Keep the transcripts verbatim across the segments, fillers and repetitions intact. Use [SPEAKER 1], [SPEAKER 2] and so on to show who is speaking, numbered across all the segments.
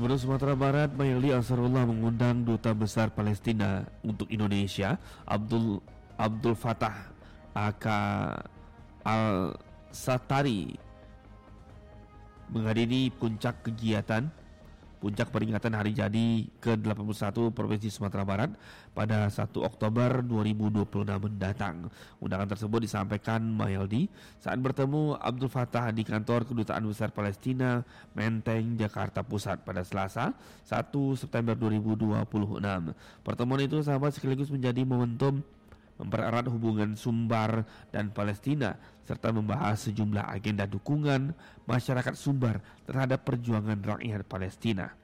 [SPEAKER 1] Gubernur Sumatera Barat Maili Ansarullah mengundang Duta Besar Palestina untuk Indonesia Abdul Abdul Fattah Aka Al-Satari menghadiri puncak kegiatan Puncak peringatan Hari Jadi ke delapan puluh satu Provinsi Sumatera Barat pada satu Oktober dua ribu dua puluh enam mendatang. Undangan tersebut disampaikan Maildi saat bertemu Abdul Fattah di kantor Kedutaan Besar Palestina Menteng, Jakarta Pusat pada Selasa satu September dua ribu dua puluh enam. Pertemuan itu sahabat sekaligus menjadi momentum mempererat hubungan Sumbar dan Palestina serta membahas sejumlah agenda dukungan masyarakat Sumbar terhadap perjuangan rakyat Palestina.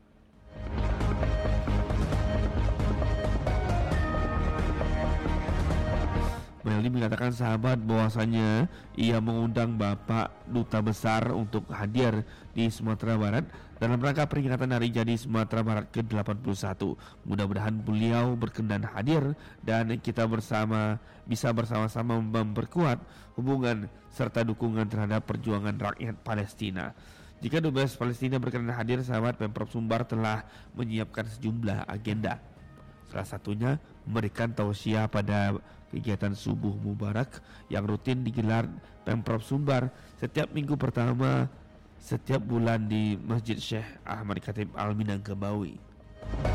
[SPEAKER 1] Meldi mengatakan sahabat bahwasanya ia mengundang Bapak Duta Besar untuk hadir di Sumatera Barat dalam rangka peringatan Hari Jadi Sumatera Barat ke delapan puluh satu. Mudah-mudahan beliau berkenan hadir dan kita bersama bisa bersama-sama memperkuat hubungan serta dukungan terhadap perjuangan rakyat Palestina. Jika Dubes Palestina berkenan hadir, sahabat, Pemprov Sumbar telah menyiapkan sejumlah agenda. Salah satunya memberikan tausiah pada kegiatan Subuh Mubarak yang rutin digelar Pemprov Sumbar setiap minggu pertama setiap bulan di Masjid Syekh Ahmad Khatib Al Minangkabau.